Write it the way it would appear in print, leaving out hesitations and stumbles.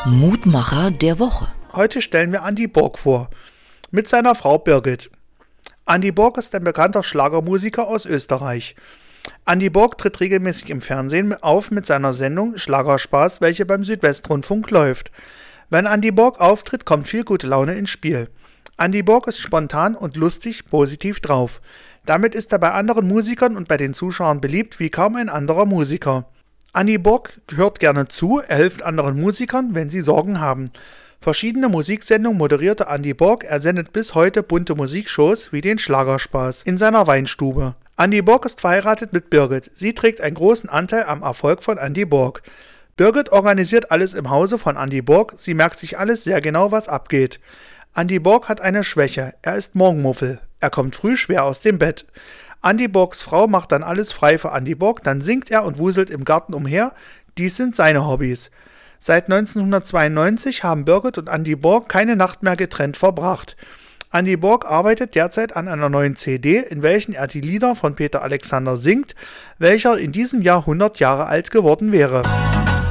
Mutmacher der Woche. Heute stellen wir Andy Borg vor, mit seiner Frau Birgit. Andy Borg ist ein bekannter Schlagermusiker aus Österreich. Andy Borg tritt regelmäßig im Fernsehen auf mit seiner Sendung Schlagerspaß, welche beim Südwestrundfunk läuft. Wenn Andy Borg auftritt, kommt viel gute Laune ins Spiel. Andy Borg ist spontan und lustig, positiv drauf. Damit ist er bei anderen Musikern und bei den Zuschauern beliebt wie kaum ein anderer Musiker. Andy Borg hört gerne zu, er hilft anderen Musikern, wenn sie Sorgen haben. Verschiedene Musiksendungen moderierte Andy Borg, er sendet bis heute bunte Musikshows wie den Schlagerspaß in seiner Weinstube. Andy Borg ist verheiratet mit Birgit, sie trägt einen großen Anteil am Erfolg von Andy Borg. Birgit organisiert alles im Hause von Andy Borg, sie merkt sich alles sehr genau, was abgeht. Andy Borg hat eine Schwäche, er ist Morgenmuffel, er kommt früh schwer aus dem Bett. Andy Borgs Frau macht dann alles frei für Andy Borg, dann singt er und wuselt im Garten umher. Dies sind seine Hobbys. Seit 1992 haben Birgit und Andy Borg keine Nacht mehr getrennt verbracht. Andy Borg arbeitet derzeit an einer neuen CD, in welchen er die Lieder von Peter Alexander singt, welcher in diesem Jahr 100 Jahre alt geworden wäre.